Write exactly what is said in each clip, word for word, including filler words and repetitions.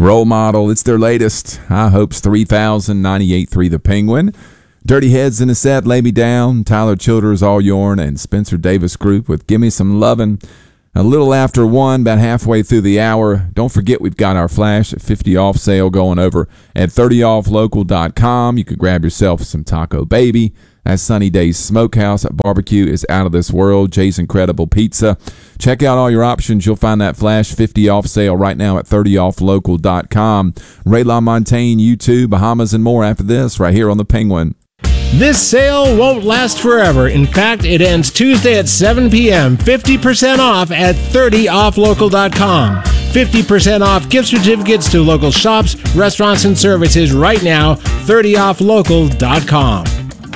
Role Model, it's their latest. High Hopes three thousand, ninety-eight point three The Penguin. Dirty Heads in a Set, Lay Me Down. Tyler Childers, All Yourn, and Spencer Davis Group with Gimme Some Lovin'. A little after one, about halfway through the hour. Don't forget we've got our Flash at fifty off sale going over at thirty off local dot com. You can grab yourself some Taco Baby. That Sunny Days Smokehouse at Barbecue is out of this world. Jay's Incredible Pizza. Check out all your options. You'll find that Flash fifty off sale right now at thirty off local dot com. Ray LaMontagne, U two, Bahamas, and more after this right here on The Penguin. This sale won't last forever. In fact, it ends Tuesday at seven p.m. fifty percent off at thirty off local dot com. fifty percent off gift certificates to local shops, restaurants, and services right now. thirty off local dot com.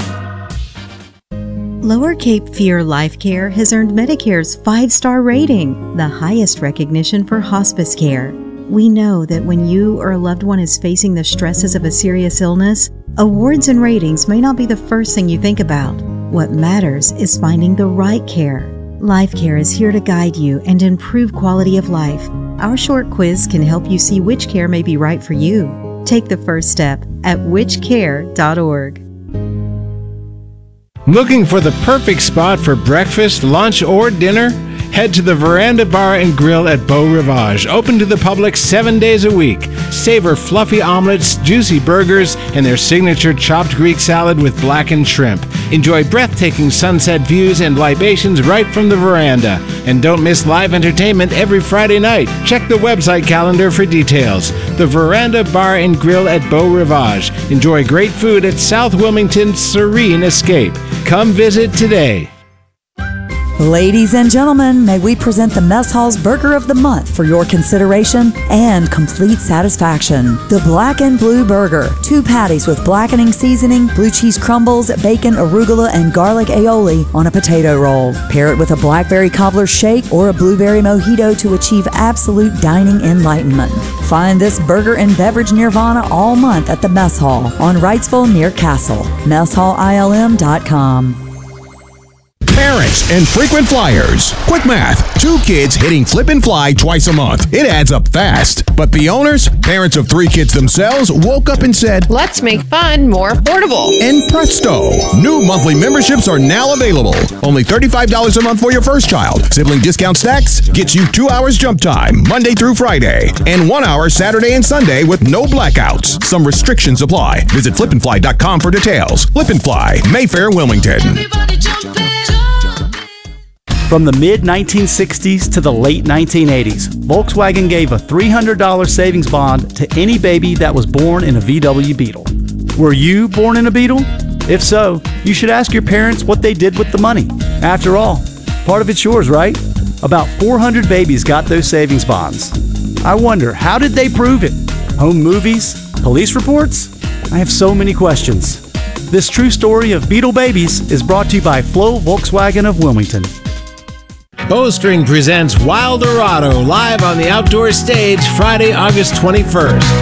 Lower Cape Fear Life Care has earned Medicare's five-star rating, the highest recognition for hospice care. We know that when you or a loved one is facing the stresses of a serious illness, awards and ratings may not be the first thing you think about. What matters is finding the right care. Life Care is here to guide you and improve quality of life. Our short quiz can help you see which care may be right for you. Take the first step at which care dot org. Looking for the perfect spot for breakfast, lunch, or dinner? Head to the Veranda Bar and Grill at Beau Rivage, open to the public seven days a week. Savor fluffy omelets, juicy burgers, and their signature chopped Greek salad with blackened shrimp. Enjoy breathtaking sunset views and libations right from the veranda. And don't miss live entertainment every Friday night. Check the website calendar for details. The Veranda Bar and Grill at Beau Rivage. Enjoy great food at South Wilmington's Serene Escape. Come visit today. Ladies and gentlemen, may we present the Mess Hall's Burger of the Month for your consideration and complete satisfaction. The Black and Blue Burger. Two patties with blackening seasoning, blue cheese crumbles, bacon, arugula, and garlic aioli on a potato roll. Pair it with a blackberry cobbler shake or a blueberry mojito to achieve absolute dining enlightenment. Find this burger and beverage nirvana all month at the Mess Hall on Wrightsville near Castle. mess hall I L M dot com. Parents and frequent flyers. Quick math. Two kids hitting flip and fly twice a month. It adds up fast. But the owners, parents of three kids themselves, woke up and said, let's make fun more affordable. And presto, new monthly memberships are now available. Only thirty-five dollars a month for your first child. Sibling discount stacks gets you two hours jump time, Monday through Friday, and one hour Saturday and Sunday with no blackouts. Some restrictions apply. Visit flip and fly dot com for details. Flip and Fly, Mayfair, Wilmington. Everybody jump in. From the mid nineteen sixties to the late nineteen eighties, Volkswagen gave a three hundred dollars savings bond to any baby that was born in a V W Beetle. Were you born in a Beetle? If so, you should ask your parents what they did with the money. After all, part of it's yours, right? About four hundred babies got those savings bonds. I wonder, how did they prove it? Home movies? Police reports? I have so many questions. This true story of Beetle babies is brought to you by Flo Volkswagen of Wilmington. Bowstring presents Wildorado live on the outdoor stage Friday, August twenty-first.